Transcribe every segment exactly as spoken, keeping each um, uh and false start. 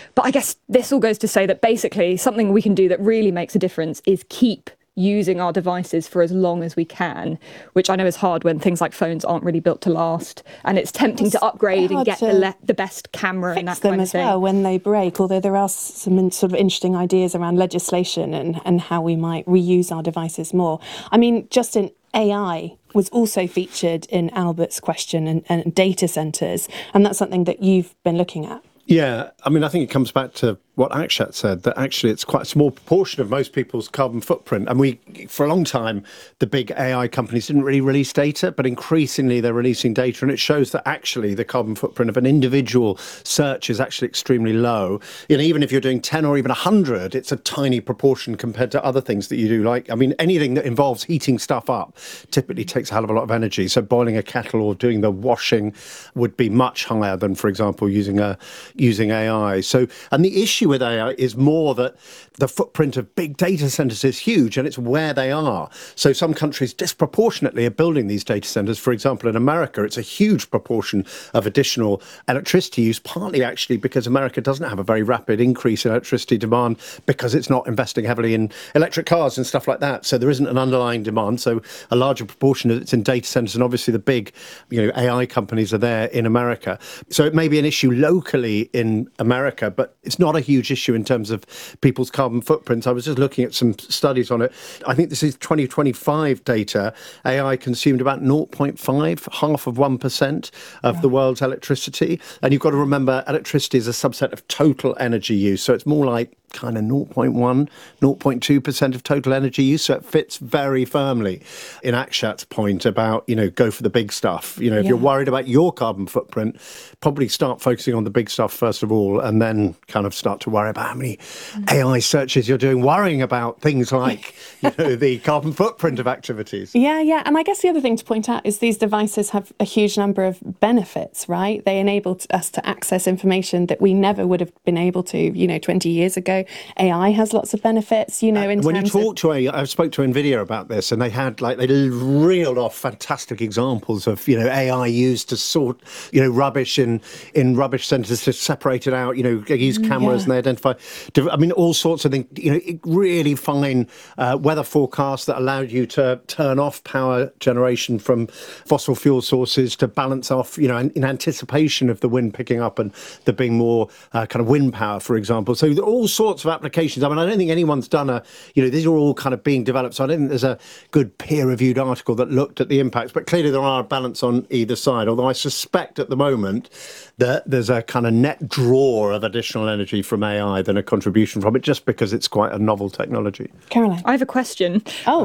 But I guess this all goes to say that basically something we can do that really makes a difference is keep using our devices for as long as we can, which I know is hard when things like phones aren't really built to last, and it's tempting It's to upgrade and get the, le- the best camera fix and that them kind of as thing. well when they break, although there are some in- sort of interesting ideas around legislation and, and how we might reuse our devices more. I mean, just in A I was also featured in Albert's question and, and data centres, and that's something that you've been looking at. Yeah, I mean, I think it comes back to what Akshat said, that actually it's quite a small proportion of most people's carbon footprint. And we, for a long time, the big A I companies didn't really release data, but increasingly they're releasing data. And it shows that actually the carbon footprint of an individual search is actually extremely low. You know, even if you're doing ten or even one hundred, it's a tiny proportion compared to other things that you do. Like, I mean, anything that involves heating stuff up typically takes a hell of a lot of energy. So boiling a kettle or doing the washing would be much higher than, for example, using a using A I. So, and the issue with A I is more that the footprint of big data centres is huge, and it's where they are. So some countries disproportionately are building these data centres. For example, in America, it's a huge proportion of additional electricity use, partly actually because America doesn't have a very rapid increase in electricity demand because it's not investing heavily in electric cars and stuff like that. So there isn't an underlying demand. So a larger proportion of it's in data centres, and obviously the big, you know, A I companies are there in America. So it may be an issue locally in America, but it's not a huge issue in terms of people's carbon footprints. I was just looking at some studies on it. I think this is twenty twenty-five data. A I consumed about zero point five, half of one percent of yeah. the world's electricity. And you've got to remember, electricity is a subset of total energy use. So it's more like kind of zero point one, zero point two percent of total energy use. So it fits very firmly in Akshat's point about, you know, go for the big stuff. You know, if yeah. you're worried about your carbon footprint, probably start focusing on the big stuff first of all, and then kind of start to worry about how many mm. A I searches you're doing, worrying about things like, you know, the carbon footprint of activities. Yeah, yeah. And I guess the other thing to point out is these devices have a huge number of benefits, right? They enable us to access information that we never would have been able to, you know, twenty years ago. A I has lots of benefits, you know, in uh, when terms you talk of... to a, I spoke to NVIDIA about this, and they had like they reeled off fantastic examples of, you know, A I used to sort, you know, rubbish in in rubbish centres, to separate it out. You know, they use cameras yeah. and they identify. I mean, all sorts of things. You know, really fine uh, weather forecasts that allowed you to turn off power generation from fossil fuel sources to balance off, you know, in, in anticipation of the wind picking up and there being more uh, kind of wind power, for example. So there are all sorts of applications. I mean, I don't think anyone's done a, you know, these are all kind of being developed. So I don't think there's a good peer-reviewed article that looked at the impacts. But clearly there are a balance on either side, although I suspect at the moment that there's a kind of net draw of additional energy from A I than a contribution from it, just because it's quite a novel technology. Caroline? I have a question. Oh.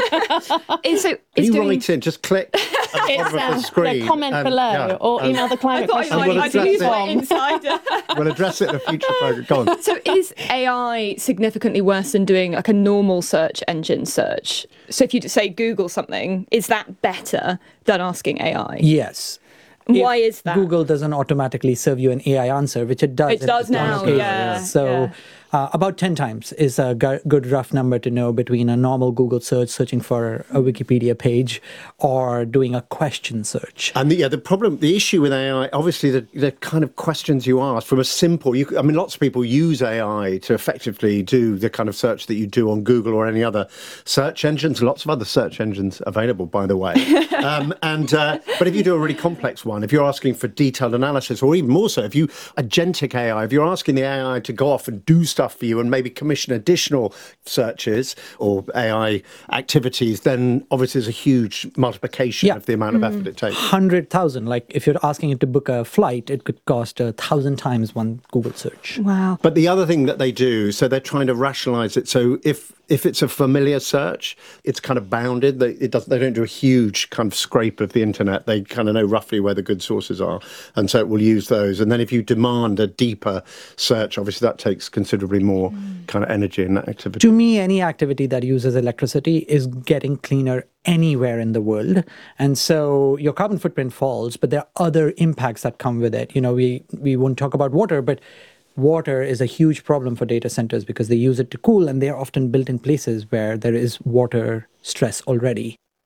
is, so, Can is you doing... write in? Just click at the bottom um, of the screen. Yeah, comment and, below yeah, or and, email the climate I question. thought I might use my insider. We'll address it in a future programme. Go on. So is A I significantly worse than doing like a normal search engine search? So if you say Google something, is that better than asking A I? Yes. Why if is that? Google doesn't automatically serve you an A I answer, which it does. It does now, yeah. So yeah. Uh, about ten times is a g- good rough number to know between a normal Google search, searching for a Wikipedia page, or doing a question search. And the, yeah, the problem, the issue with A I, obviously the, the kind of questions you ask from a simple, you, I mean, lots of people use A I to effectively do the kind of search that you do on Google or any other search engines. Lots of other search engines available, by the way. um, and uh, But if you do a really complex one, if you're asking for detailed analysis, or even more so, if you, agentic A I, if you're asking the A I to go off and do stuff for you and maybe commission additional searches or A I activities, then obviously there's a huge multiplication yeah. of the amount of effort it takes. one hundred thousand. Like if you're asking it to book a flight, it could cost a thousand times one Google search. Wow. But the other thing that they do, so they're trying to rationalize it. So if if it's a familiar search, it's kind of bounded. They, it does, they don't do a huge kind of scrape of the internet. They kind of know roughly where the good sources are. And so it will use those. And then if you demand a deeper search, obviously that takes considerably more mm. kind of energy in that activity. To me, any activity that uses electricity is getting cleaner anywhere in the world. And so your carbon footprint falls, but there are other impacts that come with it. You know, we, we won't talk about water, but water is a huge problem for data centers because they use it to cool, and they are often built in places where there is water stress already.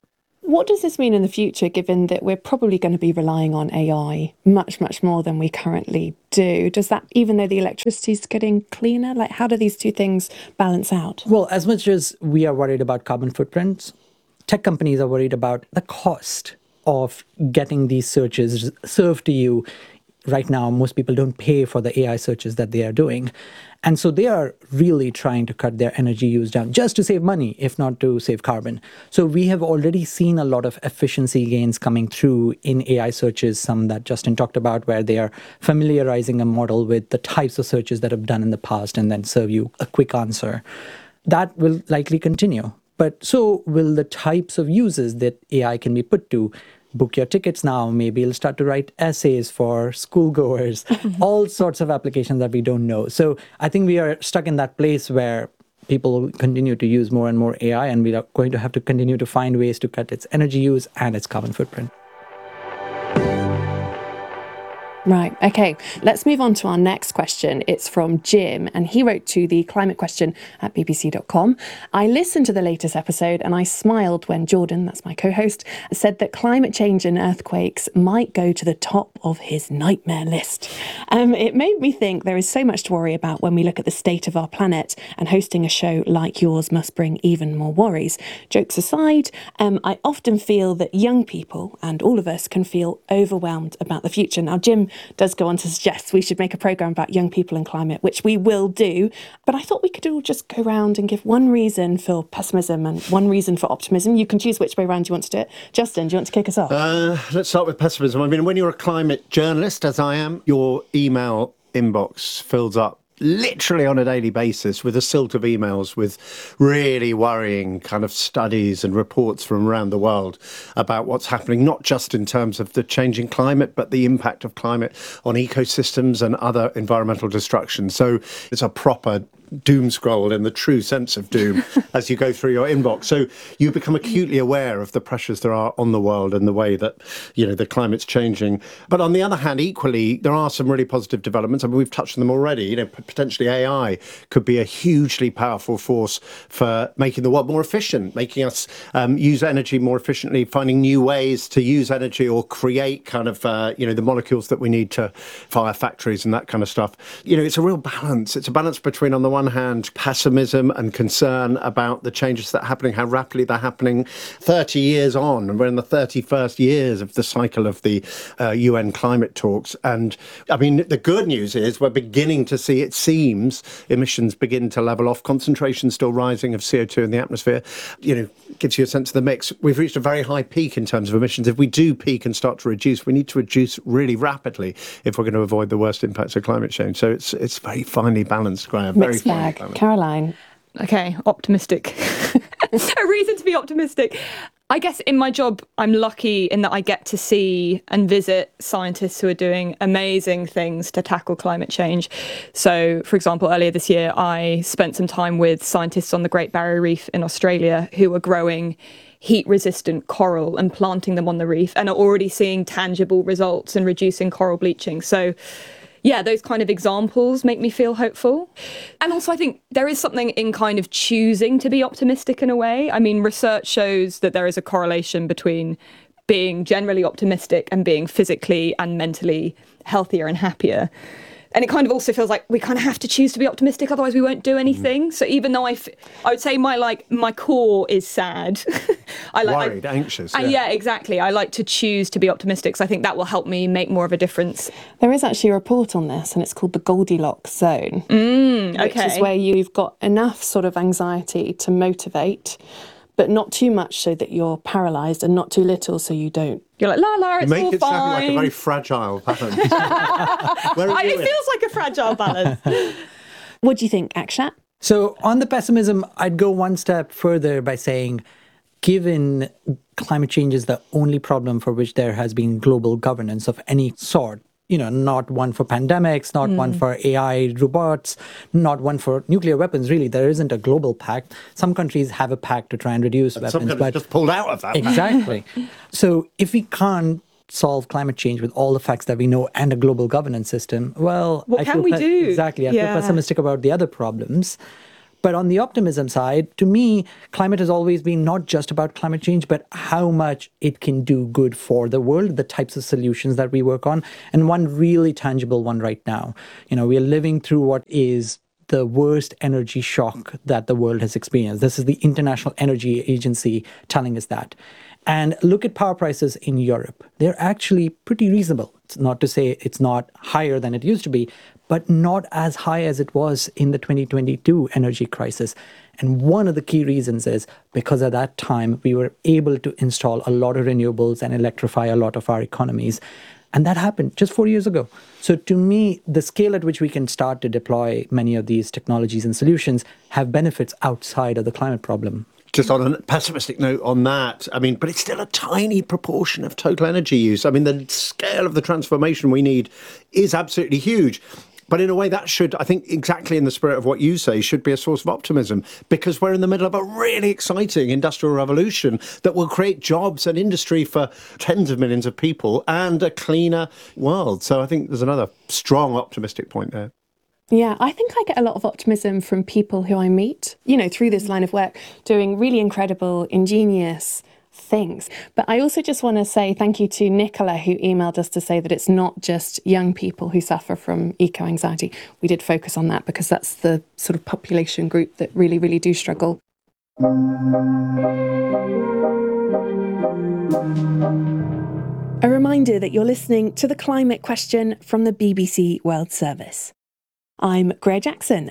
What does this mean in the future, given that we're probably going to be relying on A I much, much more than we currently do? Does that, even though the electricity is getting cleaner, like how do these two things balance out? Well, as much as we are worried about carbon footprints, tech companies are worried about the cost of getting these searches served to you. Right now, most people don't pay for the A I searches that they are doing. And so they are really trying to cut their energy use down just to save money, if not to save carbon. So we have already seen a lot of efficiency gains coming through in A I searches, some that Justin talked about, where they are familiarizing a model with the types of searches that have done in the past and then serve you a quick answer. That will likely continue. But so will the types of uses that A I can be put to. Book your tickets now. Maybe it'll start to write essays for schoolgoers, all sorts of applications that we don't know. So I think we are stuck in that place where people will continue to use more and more A I, and we are going to have to continue to find ways to cut its energy use and its carbon footprint. Right. Okay. Let's move on to our next question. It's from Jim, and he wrote to the climate question at b b c dot com. I listened to the latest episode and I smiled when Jordan, that's my co-host, said that climate change and earthquakes might go to the top of his nightmare list. Um, it made me think there is so much to worry about when we look at the state of our planet, and hosting a show like yours must bring even more worries. Jokes aside, um, I often feel that young people and all of us can feel overwhelmed about the future. Now, Jim does go on to suggest we should make a programme about young people and climate, which we will do. But I thought we could all just go around and give one reason for pessimism and one reason for optimism. You can choose which way around you want to do it. Justin, do you want to kick us off? Uh, let's start with pessimism. I mean, when you're a climate journalist, as I am, your email inbox fills up literally on a daily basis with a silt of emails with really worrying kind of studies and reports from around the world about what's happening, not just in terms of the changing climate, but the impact of climate on ecosystems and other environmental destruction. So it's a proper doom scroll in the true sense of doom as you go through your inbox. So you become acutely aware of the pressures there are on the world and the way that, you know, the climate's changing. But on the other hand, equally, there are some really positive developments. I mean, we've touched on them already. You know, potentially A I could be a hugely powerful force for making the world more efficient, making us um, use energy more efficiently, finding new ways to use energy or create kind of, uh, you know, the molecules that we need to fire factories and that kind of stuff. You know, it's a real balance. It's a balance between, on the one hand, pessimism and concern about the changes that are happening, how rapidly they're happening. thirty years on, and we're in the thirty-first years of the cycle of the uh, U N climate talks. And I mean, the good news is we're beginning to see, it seems, emissions begin to level off, concentration still rising of C O two in the atmosphere. You know, gives you a sense of the mix. We've reached a very high peak in terms of emissions. If we do peak and start to reduce, we need to reduce really rapidly if we're going to avoid the worst impacts of climate change. So it's it's very finely balanced, Graham. Very Mixed bag. Caroline. Okay, optimistic. A reason to be optimistic. I guess in my job, I'm lucky in that I get to see and visit scientists who are doing amazing things to tackle climate change. So, for example, earlier this year, I spent some time with scientists on the Great Barrier Reef in Australia who are growing heat-resistant coral and planting them on the reef and are already seeing tangible results in reducing coral bleaching. So, yeah, those kind of examples make me feel hopeful. And also, I think there is something in kind of choosing to be optimistic in a way. I mean, research shows that there is a correlation between being generally optimistic and being physically and mentally healthier and happier. And it kind of also feels like we kind of have to choose to be optimistic, otherwise we won't do anything. Mm. So even though I, f- I would say my like my core is sad. I like, Worried, I, anxious. I, Yeah. yeah, exactly. I like to choose to be optimistic. So I think that will help me make more of a difference. There is actually a report on this, and it's called the Goldilocks zone, mm, which okay. is where you've got enough sort of anxiety to motivate, but not too much so that you're paralysed, and not too little so you don't. You're like, la la, it's You make all it fine. sound like a very fragile balance. Where are I, you it in? feels like a fragile balance. What do you think, Akshat? So on the pessimism, I'd go one step further by saying, given climate change is the only problem for which there has been global governance of any sort, you know, not one for pandemics, not mm. one for A I robots, not one for nuclear weapons. Really, there isn't a global pact. Some countries have a pact to try and reduce and weapons. Some countries but just pulled out of that. Exactly. So if we can't solve climate change with all the facts that we know and a global governance system, well, what I can feel we pe- do? Exactly. I yeah. feel pessimistic about the other problems. But on the optimism side, to me, climate has always been not just about climate change, but how much it can do good for the world, the types of solutions that we work on. And one really tangible one right now, you know, we are living through what is the worst energy shock that the world has experienced. This is the International Energy Agency telling us that. And look at power prices in Europe. They're actually pretty reasonable. It's not to say it's not higher than it used to be, but not as high as it was in the twenty twenty-two energy crisis. And one of the key reasons is because at that time, we were able to install a lot of renewables and electrify a lot of our economies. And that happened just four years ago. So to me, the scale at which we can start to deploy many of these technologies and solutions have benefits outside of the climate problem. Just on a pessimistic note on that, I mean, but it's still a tiny proportion of total energy use. I mean, the scale of the transformation we need is absolutely huge. But in a way, that should, I think, exactly in the spirit of what you say, should be a source of optimism, because we're in the middle of a really exciting industrial revolution that will create jobs and industry for tens of millions of people and a cleaner world. So I think there's another strong optimistic point there. Yeah, I think I get a lot of optimism from people who I meet, you know, through this line of work, doing really incredible, ingenious things. But I also just want to say thank you to Nicola, who emailed us to say that it's not just young people who suffer from eco-anxiety. We did focus on that because that's the sort of population group that really, really do struggle. A reminder that you're listening to The Climate Question from the B B C World Service. I'm Greer Jackson.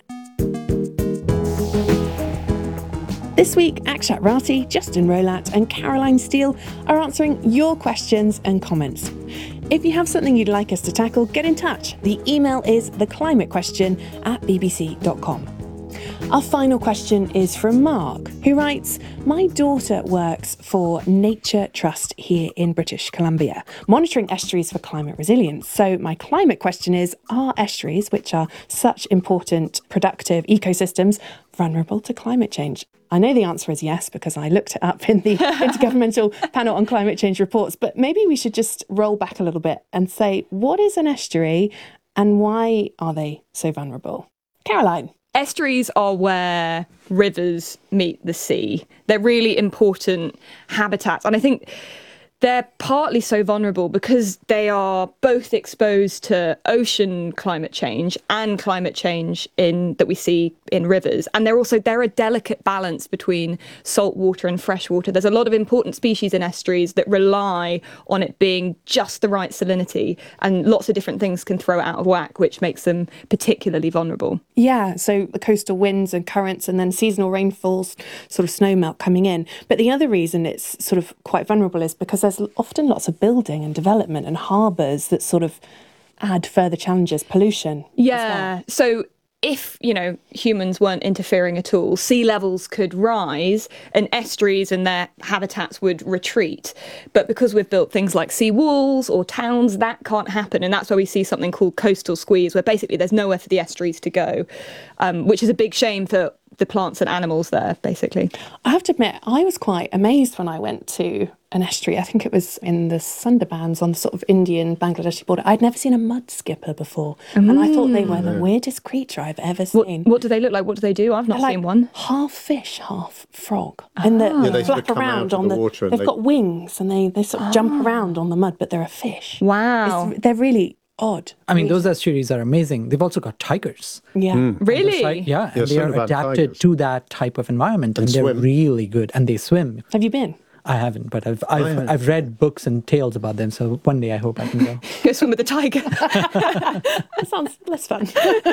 This week, Akshat Rathi, Justin Rolat and Caroline Steele are answering your questions and comments. If you have something you'd like us to tackle, get in touch. The email is theclimatequestion at b b c dot com. Our final question is from Mark, who writes, my daughter works for Nature Trust here in British Columbia, monitoring estuaries for climate resilience. So my climate question is, are estuaries, which are such important, productive ecosystems, vulnerable to climate change? I know the answer is yes, because I looked it up in the Intergovernmental Panel on Climate Change reports, but maybe we should just roll back a little bit and say, what is an estuary and why are they so vulnerable? Caroline. Estuaries are where rivers meet the sea. They're really important habitats. And I think they're partly so vulnerable because they are both exposed to ocean climate change and climate change in that we see in rivers. And they're also, they're a delicate balance between salt water and fresh water. There's a lot of important species in estuaries that rely on it being just the right salinity, and lots of different things can throw it out of whack, which makes them particularly vulnerable. Yeah, so the coastal winds and currents and then seasonal rainfalls, sort of snowmelt coming in. But the other reason it's sort of quite vulnerable is because there's often lots of building and development and harbours that sort of add further challenges, pollution. Yeah, well. So if, you know, humans weren't interfering at all, sea levels could rise and estuaries and their habitats would retreat. But because we've built things like sea walls or towns, that can't happen. And that's why we see something called coastal squeeze, where basically there's nowhere for the estuaries to go, um, which is a big shame for the plants and animals there, basically. I have to admit, I was quite amazed when I went to an estuary. I think it was in the Sundarbans on the sort of Indian-Bangladeshi border. I'd never seen a mud skipper before. Mm. And I thought they were the weirdest creature I've ever seen. What, what do they look like? What do they do? I've not They're seen like one. Half fish, half frog. And Ah. they yeah, they flap sort of around on the, the water. They've they... got wings and they, they sort of ah. jump around on the mud, but they're a fish. Wow. It's, they're really odd. I mean, those estuaries are amazing. They've also got tigers. Yeah. Mm. Really? Side, yeah, yeah, and they are adapted tigers. to that type of environment, and, And they're swim. really good. And they swim. Have you been? I haven't, but I've I've, haven't. I've read books and tales about them. So one day I hope I can go. Go swim with a tiger. That sounds less fun.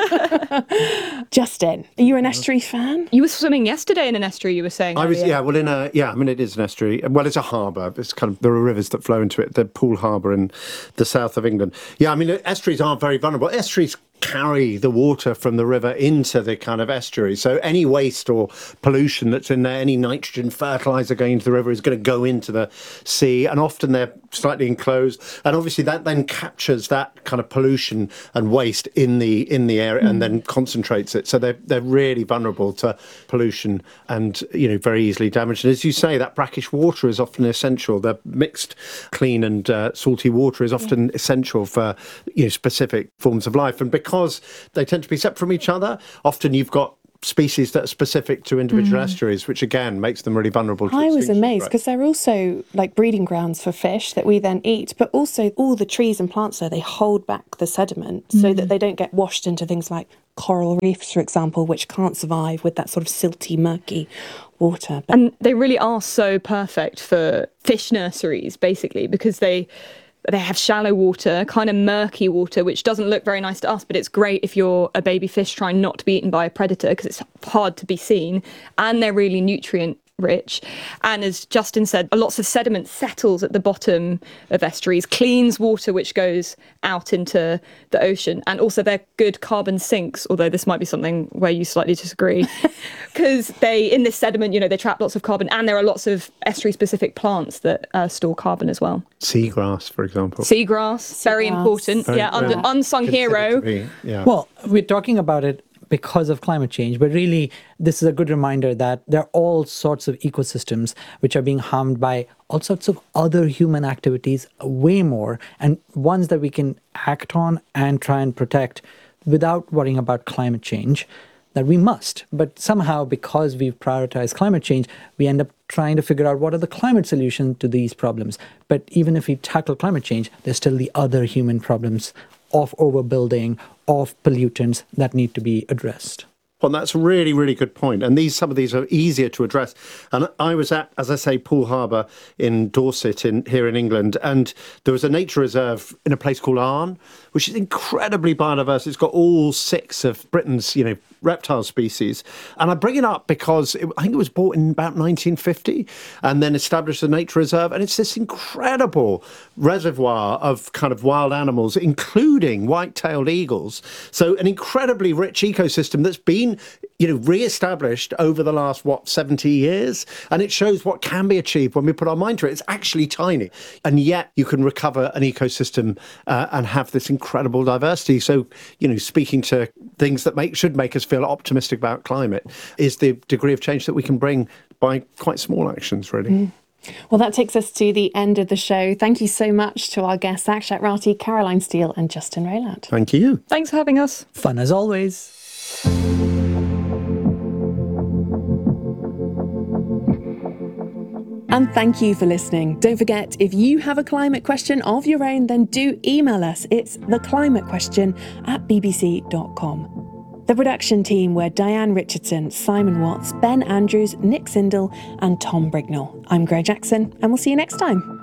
Justin, are you an estuary fan? You were swimming yesterday in an estuary, you were saying. I was, earlier. yeah, well, in a, yeah, I mean, it is an estuary. Well, it's a harbour. It's kind of, there are rivers that flow into it. The Poole Harbour in the south of England. Yeah, I mean, estuaries are very vulnerable. Estuaries carry the water from the river into the kind of estuary. So any waste or pollution that's in there, any nitrogen fertiliser going into the river is going to go into the sea. And often they're slightly enclosed. And obviously that then captures that kind of pollution and waste in the in the area mm. and then concentrates it. So they're, they're really vulnerable to pollution and, you know, very easily damaged. And as you say, that brackish water is often essential. The mixed clean and uh, salty water is often yeah. essential for, you know, specific forms of life. And because Because they tend to be separate from each other, often you've got species that are specific to individual mm. estuaries, which again makes them really vulnerable to I was amazed right? because they're also like breeding grounds for fish that we then eat, but also all the trees and plants there, they hold back the sediment mm. so that they don't get washed into things like coral reefs, for example, which can't survive with that sort of silty, murky water. But and they really are so perfect for fish nurseries, basically, because they they have shallow water, kind of murky water, which doesn't look very nice to us, but it's great if you're a baby fish trying not to be eaten by a predator because it's hard to be seen, and they're really nutrient rich. And as Justin said, lots of sediment settles at the bottom of estuaries, cleans water which goes out into the ocean, and also they're good carbon sinks, although this might be something where you slightly disagree, because they, in this sediment, you know, they trap lots of carbon, and there are lots of estuary-specific plants that uh, store carbon as well. Seagrass, for example. Seagrass, Seagrass. very important. Very, yeah, well, under, unsung hero. Be, yeah. Well, we're talking about it because of climate change, but really this is a good reminder that there are all sorts of ecosystems which are being harmed by all sorts of other human activities, way more, and ones that we can act on and try and protect without worrying about climate change, that we must. But somehow, because we've prioritized climate change, we end up trying to figure out what are the climate solutions to these problems. But even if we tackle climate change, there's still the other human problems of overbuilding, of pollutants that need to be addressed. Well, that's a really, really good point. And these some of these are easier to address. And I was at, as I say, Poole Harbour in Dorset, in here in England, and there was a nature reserve in a place called Arne, which is incredibly biodiverse. It's got all six of Britain's, you know, reptile species. And I bring it up because it, I think it was bought in about nineteen fifty and then established a nature reserve. And it's this incredible reservoir of kind of wild animals, including white-tailed eagles. So an incredibly rich ecosystem that's been, you know, re-established over the last, what, seventy years. And it shows what can be achieved when we put our mind to it. It's actually tiny. And yet you can recover an ecosystem uh, and have this incredible diversity. So, you know, speaking to things that make should make us feel optimistic about climate is the degree of change that we can bring by quite small actions, really. Mm. Well, that takes us to the end of the show. Thank you so much to our guests, Akshat Rathi, Caroline Steele and Justin Rayland. Thank you. Thanks for having us. Fun as always. And thank you for listening. Don't forget, if you have a climate question of your own, then do email us. It's theclimatequestion at b b c dot com. The production team were Diane Richardson, Simon Watts, Ben Andrews, Nick Sindel and Tom Brignall. I'm Greg Jackson, and we'll see you next time.